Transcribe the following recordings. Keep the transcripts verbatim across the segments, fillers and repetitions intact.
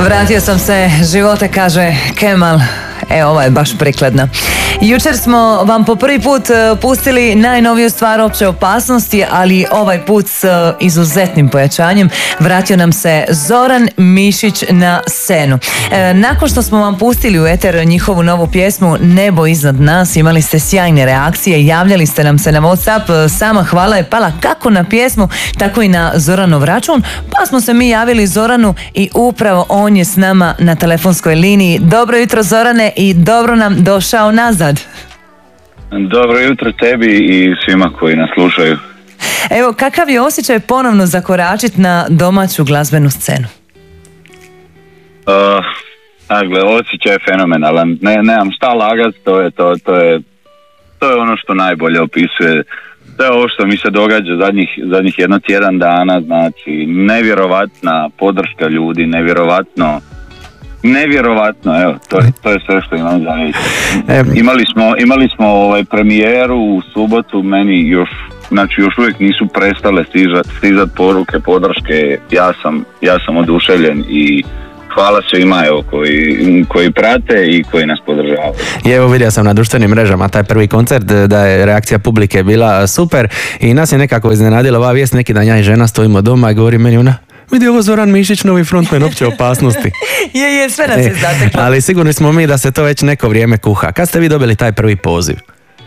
Vratio sam se, živote, kaže Kemal. E, ova je baš prikladna. Jučer smo vam po prvi put pustili najnoviju stvar Opće opasnosti, ali ovaj put s izuzetnim pojačanjem. Vratio nam se Zoran Mišić na scenu. E, nakon što smo vam pustili u eter njihovu novu pjesmu Nebo iznad nas, imali ste sjajne reakcije, javljali ste nam se na WhatsApp, sama hvala je pala kako na pjesmu, tako i na Zoranov račun, pa smo se mi javili Zoranu i upravo on je s nama na telefonskoj liniji. Dobro jutro, Zorane, i dobro nam došao nazad. Dobro jutro tebi i svima koji nas slušaju. Evo, kakav je osjećaj ponovno zakoračiti na domaću glazbenu scenu? Uh, dakle, osjećaj je fenomenalan. Ne, nemam šta lagat, to je, to, to, je, to je ono što najbolje opisuje. To je ovo što mi se događa zadnjih, zadnjih jedno tjedan dana, znači nevjerovatna podrška ljudi, nevjerovatno Nevjerovatno, evo, to je, to je sve što imam za reći. Imali smo, imali smo ovaj premijeru u subotu, meni još, znači još uvijek nisu prestale stizat, stizat poruke, podrške, ja sam, ja sam oduševljen i hvala svima, evo, koji, koji prate i koji nas podržavaju. I evo, vidio sam na društvenim mrežama taj prvi koncert da je reakcija publike bila super i nas je nekako iznenadila ova vijest. Neki dan ja i žena stojimo doma i govori meni ona: vidi, ovo Zoran Mišić, novi frontman Opće opasnosti. je, je, sve nas je zateklo. Ali sigurni smo mi da se to već neko vrijeme kuha. Kad ste vi dobili taj prvi poziv?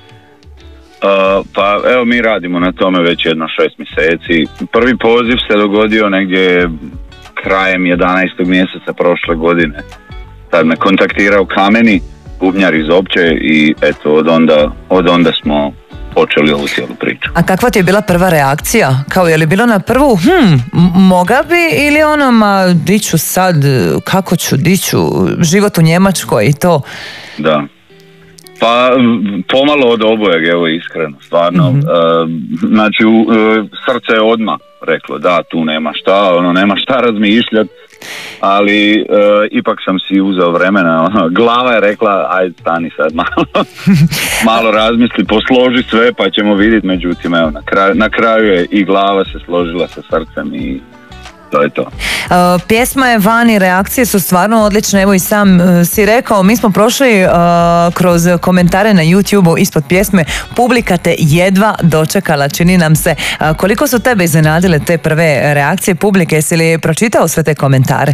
Uh, pa evo, mi radimo na tome već jedno šest mjeseci. Prvi poziv se dogodio negdje krajem jedanaestog mjeseca prošle godine. Tad me kontaktirao Kameni, bubnjar iz Opće, i eto, od onda, od onda smo počeli ovu cijelu priču. A kakva ti je bila prva reakcija? Kao, je li bilo na prvu, hm, moga bi, ili ono, ma, diću sad, kako ću, diću, život u Njemačkoj i to? Da. Pa, pomalo od obojeg, evo, iskreno, stvarno. Mm-hmm. E, znači, u, e, srce je odmah reklo, da, tu nema šta, ono, nema šta razmišljati, ali e, ipak sam si uzeo vremena, ono, glava je rekla, ajde, stani sad malo, malo razmisli, posloži sve, pa ćemo vidjeti, međutim, evo, na kraju, na kraju je i glava se složila sa srcem i to je to. Uh, pjesma je vani, reakcije su stvarno odlične, evo i sam uh, si rekao, mi smo prošli uh, kroz komentare na YouTube-u ispod pjesme, publika te jedva dočekala, čini nam se. Uh, koliko su tebe iznenadile te prve reakcije publike, jesi li pročitao sve te komentare?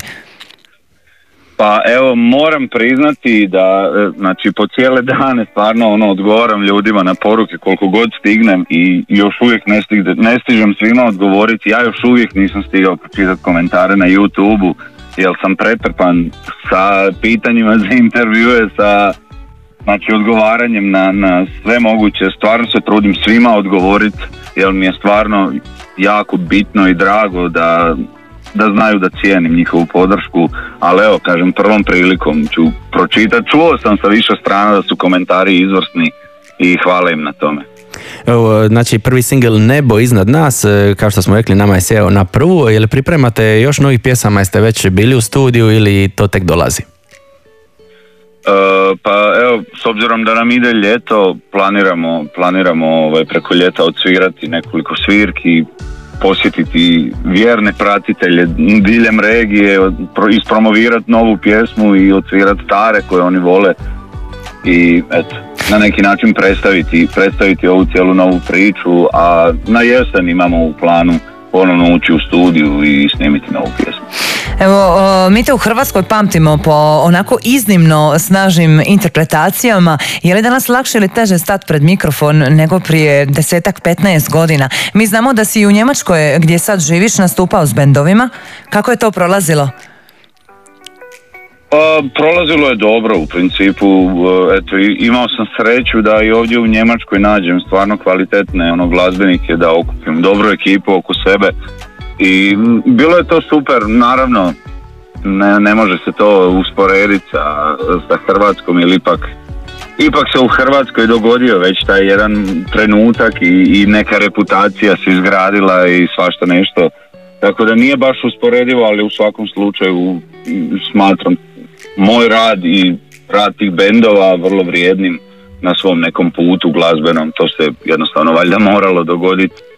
Pa evo, moram priznati da, znači, po cijele dane stvarno ono, odgovaram ljudima na poruke koliko god stignem i još uvijek ne, stigne, ne stižem svima odgovoriti. Ja još uvijek nisam stigao pročitati komentare na YouTube-u jer sam pretrpan sa pitanjima za intervjue, sa, znači, odgovaranjem na, na sve moguće. Stvarno se trudim svima odgovoriti jer mi je stvarno jako bitno i drago da da znaju da cijenim njihovu podršku, ali evo, kažem, prvom prilikom ću pročitati. Čuo sam sa više strana da su komentari izvrsni i hvala im na tome. Evo, znači, prvi singl Nebo iznad nas, kao što smo rekli, nama je sjeo na prvu. Je li pripremate još novih pjesama, jeste već bili u studiju ili to tek dolazi? Uh, pa evo, s obzirom da nam ide ljeto, planiramo, planiramo ovaj, preko ljeta odsvirati nekoliko svirki, posjetiti vjerne pratitelje diljem regije, ispromovirati novu pjesmu i odsvirati stare koje oni vole i eto, na neki način predstaviti, predstaviti ovu cijelu novu priču, a na jesen imamo u planu ponovno ući u studiju i snimiti novu pjesmu. Evo, mi te u Hrvatskoj pamtimo po onako iznimno snažnim interpretacijama. Je li danas lakše ili teže stati pred mikrofon nego prije desetak, petnaest godina? Mi znamo da si u Njemačkoj, gdje sad živiš, nastupao s bendovima. Kako je to prolazilo? Pa, prolazilo je dobro u principu. Eto, imao sam sreću da i ovdje u Njemačkoj nađem stvarno kvalitetne ono, glazbenike, da okupim dobru ekipu oko sebe. I bilo je to super, naravno ne, ne može se to usporediti sa, sa Hrvatskom, ili ipak, ipak se u Hrvatskoj dogodio već taj jedan trenutak i, i neka reputacija se izgradila i svašta nešto, tako da nije baš usporedivo, ali u svakom slučaju smatram moj rad i rad tih bendova vrlo vrijednim na svom nekom putu glazbenom. To se jednostavno valjda moralo dogoditi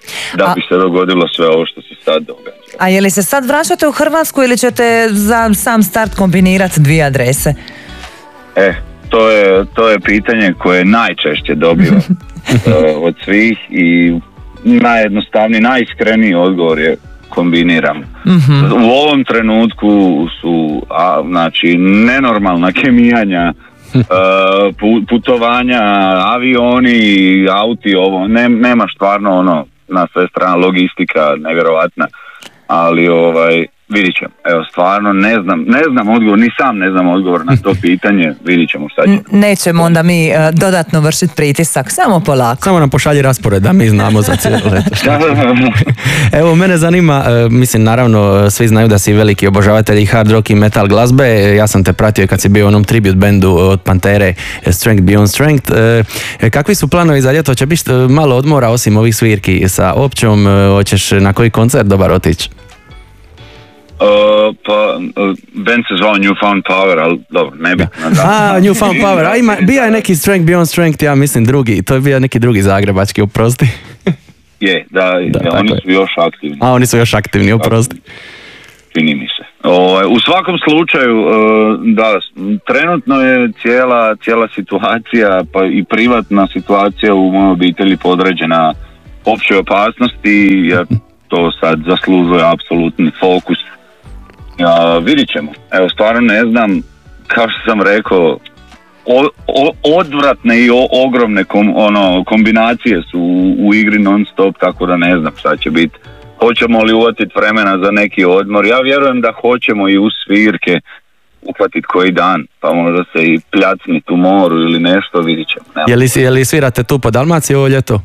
da A- bi se dogodilo sve ovo što se sad događa. A je li se sad vraćate u Hrvatsku ili ćete za sam start kombinirati dvije adrese? E, to je, to je pitanje koje najčešće dobivam uh, od svih i najjednostavniji, najiskreniji odgovor je kombiniram. Mhm. U ovom trenutku su a, znači nenormalna kemijanja, uh, pu- putovanja, avioni, auti, ovo, ne, nema stvarno ono na sve strane, logistika nevjerovatna, ali ovaj vidit ćemo. Evo, stvarno ne znam, ne znam odgovor, ni sam ne znam odgovor na to pitanje, vidit ćemo šta će. N- Nećemo onda mi e, dodatno vršiti pritisak, samo polako. Samo nam pošalji raspored da mi znamo za cijelo leto. šta. Evo, mene zanima, e, mislim, naravno, e, svi znaju da si veliki obožavatelj i hard rock i metal glazbe. E, Ja sam te pratio kad si bio u onom tribute bandu od Pantere, e, Strength Beyond Strength. E, e, Kakvi su planovi za ljeto? Će biti e, malo odmora osim ovih svirki sa Općom? E, Hoćeš na koji koncert dobar otići? Uh, pa, uh, band se zvao New Found Power, ali dobro, nebitno. Da. A, New Found Power. A ima, bija je neki Strength Beyond Strength, ja mislim drugi. To je bio neki drugi zagrebački, oprosti. Je, da, Da, je, tako oni je. su još aktivni. A, oni su još aktivni, oprosti. Čini mi se. O, u svakom slučaju, uh, da, trenutno je cijela, cijela situacija, pa i privatna situacija u mojoj obitelji podređena općoj opasnosti, jer to sad zaslužuje apsolutni fokus. Ja, vidit ćemo. Evo, stvarno ne znam, kao što sam rekao, o, o, odvratne i o, ogromne kom, ono, kombinacije su u, u igri non stop, tako da ne znam šta će biti. Hoćemo li uvatiti vremena za neki odmor? Ja vjerujem da hoćemo i u svirke uhvatiti koji dan, pa možda se i pljacniti u moru ili nešto, vidit ćemo. Nema. Je li, je li svirate tu po Dalmaciji ovo ljeto?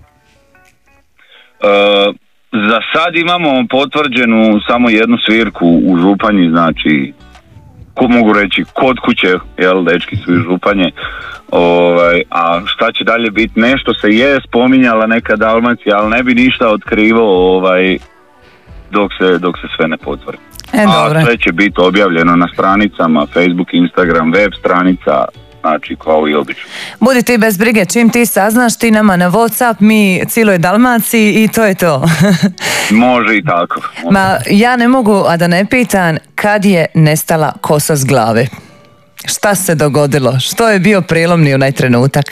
E, za sad imamo potvrđenu samo jednu svirku u Županji, znači ko mogu reći kod kuće, jel, dečki su iz Županje, ovaj, a šta će dalje biti, nešto se je spominjala neka Dalmacija, ali ne bi ništa otkrivao ovaj, dok se, dok se sve ne potvrdi. E, dobro. A sve će biti objavljeno na stranicama, Facebook, Instagram, web stranica, znači kao i obično. Budi ti bez brige, čim ti saznaš, ti nama na WhatsApp, mi cijeloj Dalmaciji i to je to. Može i tako. Može. Ma, ja ne mogu, a da ne pitan, kad je nestala kosa s glave? Šta se dogodilo? Što je bio prelomni onaj trenutak?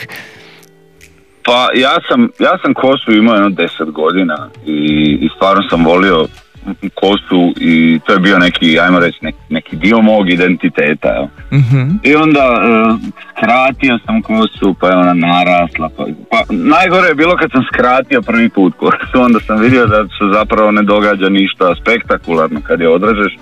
Pa ja sam, ja sam kosu imao jedno deset godina i, i stvarno sam volio kosu i to je bio neki, ajmo reći, neki, neki dio mog identiteta. Evo. Mm-hmm. I onda uh, skratio sam kosu, pa je ona narasla. Pa, pa najgore je bilo kad sam skratio prvi put kosu, onda sam vidio da se zapravo ne događa ništa spektakularno kad je odrežeš.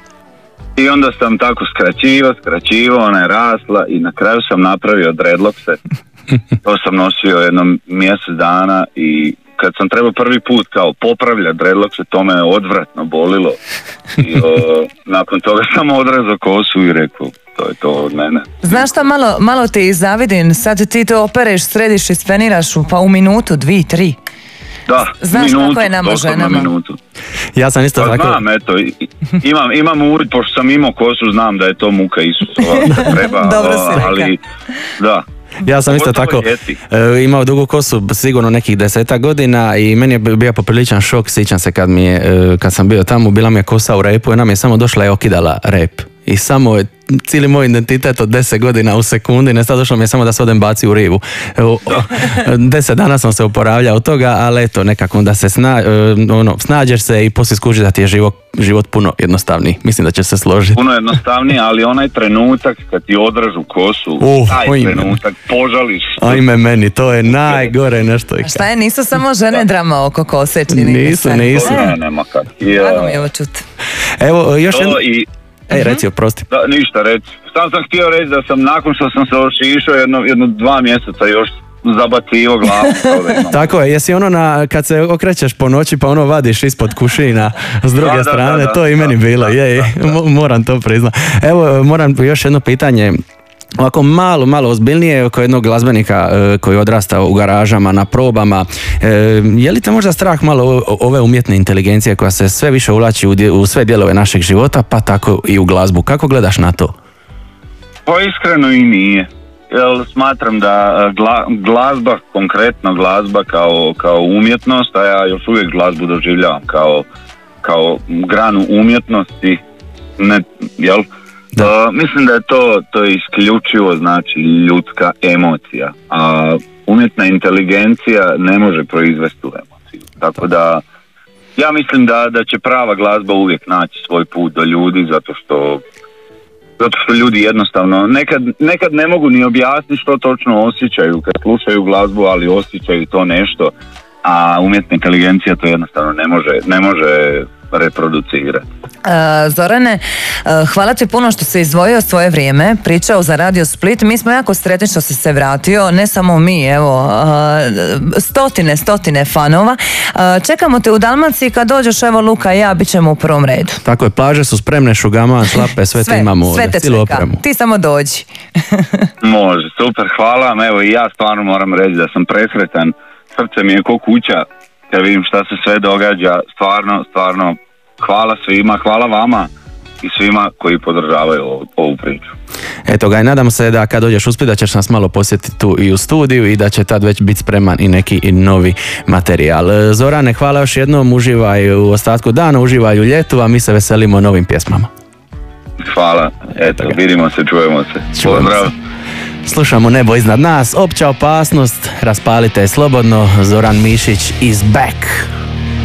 I onda sam tako skraćivo, skraćivo, ona je rasla i na kraju sam napravio dreadlockse. To sam nosio jedno mjesec dana i kad sam trebao prvi put kao popravljati dreadlockse, to me je odvratno bolilo. I o, nakon toga sam odrezao kosu i rekao, to je to od mene. Znaš šta, malo, malo te i zavidim, sad ti to opereš, središ i speniraš u, pa u minutu, dvi, tri. Da, Znaš minutu, kako je nama doslovno ženama? minutu. Ja sam isto Pa tako... znam, eto, i- imam, imam uvid, pošto sam imao kosu, znam da je to muka Isusova, treba, Dobro si o, rekao. ali, da. Ja sam isto Pogotovo tako ljeti. e, imao dugu kosu sigurno nekih deseta godina i meni je bio popriličan šok, sjećam se kad mi je, e, kad sam bio tamo, bila mi je kosa u repu i nam je samo došla i okidala rep. I samo je cijeli moj identitet od deset godina u sekundi, ne sad došlo mi je samo da se odem baci u rivu. E, o- o, deset dana sam se oporavljao od toga, ali eto, nekako onda se sna, e, ono, snađeš se i poslije skužiš da ti je život, život puno jednostavniji. Mislim da će se složiti. Puno jednostavnije, ali onaj trenutak kad ti odražu kosu, Uh, taj ojme. trenutak požališ. Ajme meni, to je najgore nešto. A šta je, nisu samo žene drama oko kose, čini mi Nisu, se. nisu. Ne, nema kad. Drago mi je ovo čuti. Evo, još jedno... To i, Ej, reci, oprosti. da, ništa reći. Sam sam htio reći da sam nakon što sam se ošišao jedno, jedno dva mjeseca još zabacivo glavu. kao da imam. Tako je, jesi ono na, kad se okrećeš po noći pa ono vadiš ispod kušina s druge Da, da, strane, da, da, to je i meni da, bilo, da, je, je, da, da. mo- moram to priznat. Evo, moram još jedno pitanje, ovako malo, malo ozbiljnije, oko jednog glazbenika e, koji odrasta u garažama, na probama. E, je li te možda strah malo o- ove umjetne inteligencije koja se sve više uvlači u, dje- u sve dijelove našeg života, pa tako i u glazbu? Kako gledaš na to? Pa iskreno i nije. jer smatram da gla, glazba, konkretno glazba kao, kao umjetnost, a ja još uvijek glazbu doživljavam kao, kao granu umjetnosti, ne, jel? Da. Uh, mislim da je to, to je isključivo znači ljudska emocija, a umjetna inteligencija ne može proizvesti tu emociju. Tako da ja mislim da, da će prava glazba uvijek naći svoj put do ljudi, zato što zato što ljudi jednostavno nekad, nekad ne mogu ni objasniti što točno osjećaju kad slušaju glazbu, ali osjećaju to nešto, a umjetna inteligencija to jednostavno ne može, ne može reproducirati. Uh, Zorane, uh, hvala ti puno što si izdvojio svoje vrijeme, pričao za Radio Split. Mi smo jako sretni što si se vratio, ne samo mi, evo, uh, stotine, stotine fanova. Uh, čekamo te u Dalmaciji, kad dođeš, evo Luka i ja, bit ćemo u prvom redu. Tako je, plaže su spremne, šugama, šlape, sve, sve te imamo. Sve te čeka, ti samo dođi. Može, super, hvala vam, evo i ja stvarno moram reći da sam presretan, srce mi je ko kuća kad vidim šta se sve događa, stvarno, stvarno hvala svima, hvala vama i svima koji podržavaju ovu, ovu priču. Eto ga, i nadam se da kad dođeš u Split da ćeš nas malo posjetiti tu i u studiju i da će tad već biti spreman i neki novi materijal. Zorane, hvala još jednom, uživaj u ostatku dana, uživaj u ljetu, a mi se veselimo novim pjesmama. Hvala, eto, eto vidimo se, čujemo se. Pozdrav. Slušamo Nebo iznad nas, Opća opasnost, raspalite je slobodno, Zoran Mišić is back.